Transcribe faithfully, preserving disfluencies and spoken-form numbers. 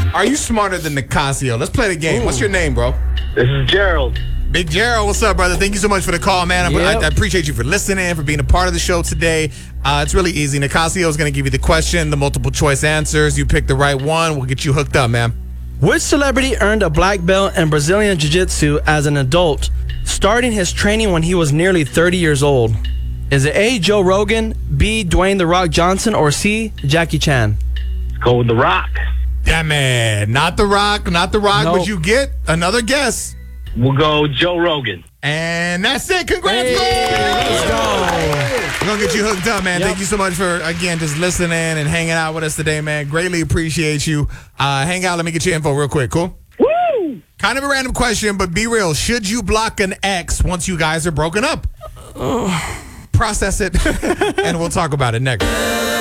Are you smarter than Nicasio? Let's play the game. Ooh. What's your name, bro? This is Gerald. Big Gerald, what's up, brother? Thank you so much for the call, man. Yep. I, I appreciate you for listening, for being a part of the show today. Uh, it's really easy. Nicasio is going to give you the question, the multiple choice answers. You pick the right one, we'll get you hooked up, man. Which celebrity earned a black belt in Brazilian Jiu-Jitsu as an adult, starting his training when he was nearly thirty years old? Is it A, Joe Rogan, B, Dwayne The Rock Johnson, or C, Jackie Chan? Let's go with The Rock. Damn it. Not The Rock, not The Rock. Nope. Would you get another guess? We'll go Joe Rogan. And that's it. Congrats, hey, let's go. We're going to get you hooked up, man. Yep. Thank you so much for, again, just listening and hanging out with us today, man. Greatly appreciate you. Uh, hang out. Let me get your info real quick. Cool? Woo! Kind of a random question, but be real. Should you block an ex once you guys are broken up? Process it, and we'll talk about it next.